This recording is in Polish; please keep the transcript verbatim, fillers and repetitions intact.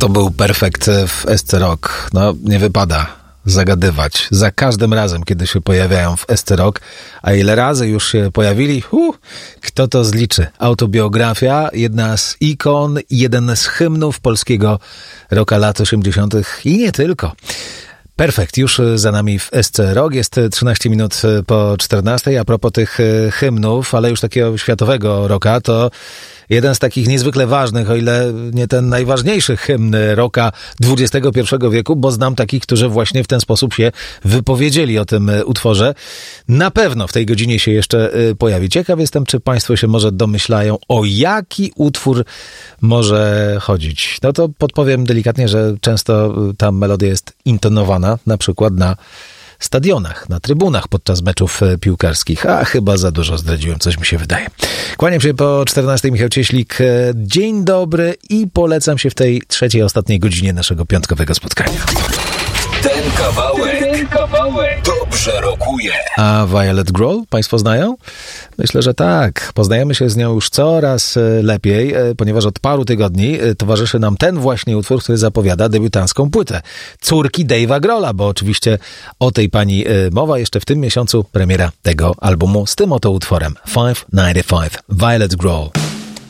To był Perfekt w S C Rock. No, nie wypada zagadywać. Za każdym razem, kiedy się pojawiają w S C Rock, a ile razy już się pojawili, uh, kto to zliczy? Autobiografia, jedna z ikon, jeden z hymnów polskiego rocka lat osiemdziesiątych i nie tylko. Perfekt, już za nami w S C Rock, jest trzynaście minut po czternastej. A propos tych hymnów, ale już takiego światowego rocka, to jeden z takich niezwykle ważnych, o ile nie ten najważniejszy hymn rocka dwudziestego pierwszego wieku, bo znam takich, którzy właśnie w ten sposób się wypowiedzieli o tym utworze. Na pewno w tej godzinie się jeszcze pojawi. Ciekaw jestem, czy państwo się może domyślają, o jaki utwór może chodzić. No to podpowiem delikatnie, że często ta melodia jest intonowana, na przykład na stadionach, na trybunach podczas meczów piłkarskich. A chyba za dużo zdradziłem, coś mi się wydaje. Kłaniam się po czternastej, Michał Cieślik. Dzień dobry i polecam się w tej trzeciej, ostatniej godzinie naszego piątkowego spotkania. Ten kawałek, ten kawałek dobrze rokuje. A Violet Grohl państwo znają? Myślę, że tak. Poznajemy się z nią już coraz lepiej, ponieważ od paru tygodni towarzyszy nam ten właśnie utwór, który zapowiada debiutancką płytę córki Dave'a Grohla, bo oczywiście o tej pani mowa. Jeszcze w tym miesiącu premiera tego albumu z tym oto utworem. pięćset dziewięćdziesiąt pięć. Violet Grohl.